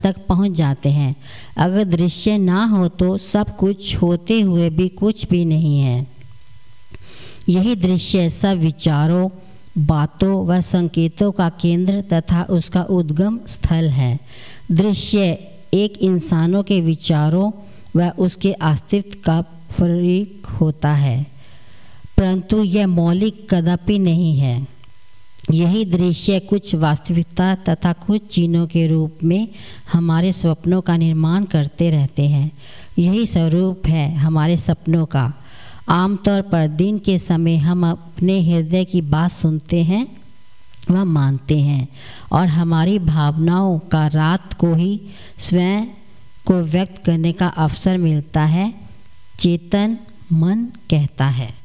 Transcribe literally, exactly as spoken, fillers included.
तक पहुंच जाते हैं। अगर दृश्य ना हो तो सब कुछ होते हुए भी कुछ भी नहीं है। यही दृश्य सब विचारों, बातों व संकेतों का केंद्र तथा उसका उद्गम स्थल है। दृश्य एक इंसानों के विचारों व उसके अस्तित्व का प्रतीक होता है, परंतु यह मौलिक कदापि नहीं है। यही दृश्य कुछ वास्तविकता तथा कुछ चिन्हों के रूप में हमारे स्वप्नों का निर्माण करते रहते हैं। यही स्वरूप है हमारे सपनों का। आमतौर पर दिन के समय हम अपने हृदय की बात सुनते हैं व मानते हैं, और हमारी भावनाओं का रात को ही स्वयं को व्यक्त करने का अवसर मिलता है, चेतन मन कहता है।